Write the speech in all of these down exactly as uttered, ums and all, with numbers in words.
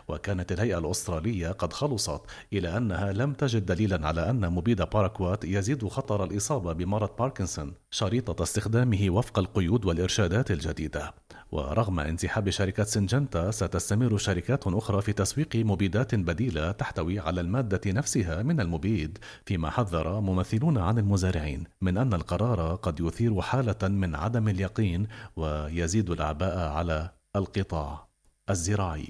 وكانت الهيئة الأسترالية قد خلصت إلى أنها لم تجد دليلا على أن مبيد باراكوات يزيد خطر الإصابة بمرض باركنسون شريطة استخدامه وفق القيود والإرشادات الجديدة. ورغم انسحاب شركة سنجنتا، ستستمر شركات أخرى في تسويق مبيدات بديلة تحتوي على المادة نفسها من المبيد، فيما حذر ممثلون عن المزارعين من أن القرار قد يثير حالة من عدم اليقين ويزيد الأعباء على القطاع الزراعي.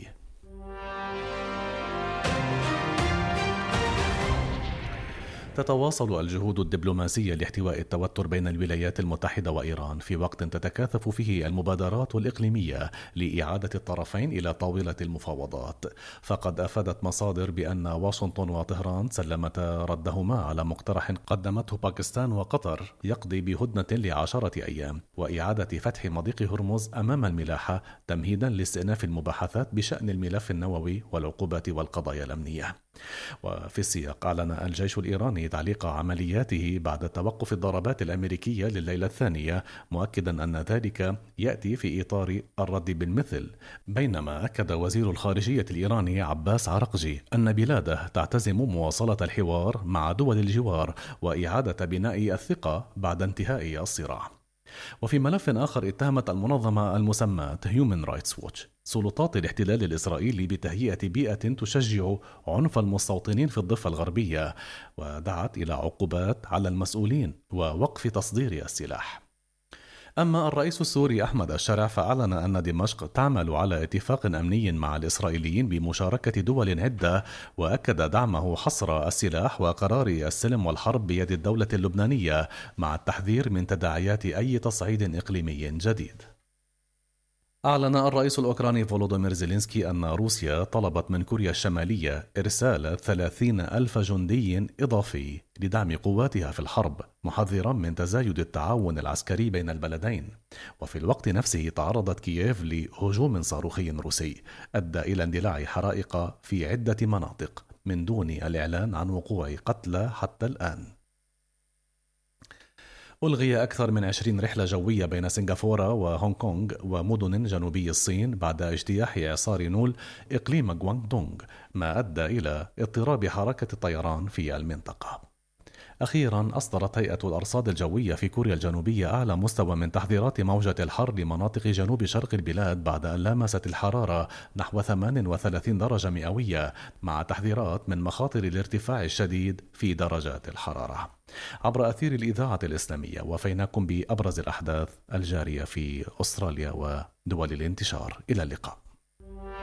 تتواصل الجهود الدبلوماسية لاحتواء التوتر بين الولايات المتحدة وإيران في وقت تتكاثف فيه المبادرات الإقليمية لإعادة الطرفين إلى طاولة المفاوضات. فقد أفادت مصادر بأن واشنطن وطهران سلمتا ردهما على مقترح قدمته باكستان وقطر يقضي بهدنة لعشرة أيام وإعادة فتح مضيق هرمز أمام الملاحة، تمهيدا لاستئناف المباحثات بشأن الملف النووي والعقوبات والقضايا الأمنية. وفي السياق، أعلن الجيش الإيراني تعليق عملياته بعد توقف الضربات الأمريكية لليلة الثانية، مؤكدا أن ذلك يأتي في إطار الرد بالمثل. بينما أكد وزير الخارجية الإيراني عباس عرقجي أن بلاده تعتزم مواصلة الحوار مع دول الجوار وإعادة بناء الثقة بعد انتهاء الصراع. وفي ملف آخر، اتهمت المنظمة المسماة هيومن رايتس ووتش سلطات الاحتلال الإسرائيلي بتهيئة بيئة تشجع عنف المستوطنين في الضفة الغربية، ودعت إلى عقوبات على المسؤولين ووقف تصدير السلاح. أما الرئيس السوري أحمد الشرع فأعلن أن دمشق تعمل على اتفاق أمني مع الإسرائيليين بمشاركة دول عدة، وأكد دعمه حصر السلاح وقرار السلم والحرب بيد الدولة اللبنانية، مع التحذير من تداعيات أي تصعيد إقليمي جديد. أعلن الرئيس الأوكراني فولودومير زيلينسكي أن روسيا طلبت من كوريا الشمالية إرسال ثلاثين ألف جندي إضافي لدعم قواتها في الحرب، محذرا من تزايد التعاون العسكري بين البلدين. وفي الوقت نفسه تعرضت كييف لهجوم صاروخي روسي أدى إلى اندلاع حرائق في عدة مناطق من دون الإعلان عن وقوع قتلى حتى الآن. ألغي أكثر من عشرين رحلة جوية بين سنغافورة وهونغ كونغ ومدن جنوبي الصين بعد اجتياح إعصار نول إقليم غوانغدونغ، ما أدى إلى اضطراب حركة الطيران في المنطقة. أخيرا، أصدرت هيئة الأرصاد الجوية في كوريا الجنوبية أعلى مستوى من تحذيرات موجة الحر لمناطق جنوب شرق البلاد بعد أن لامست الحرارة نحو ثمانية وثلاثين درجة مئوية، مع تحذيرات من مخاطر الارتفاع الشديد في درجات الحرارة. عبر أثير الإذاعة الإسلامية وفيناكم بأبرز الأحداث الجارية في أستراليا ودول الانتشار. إلى اللقاء.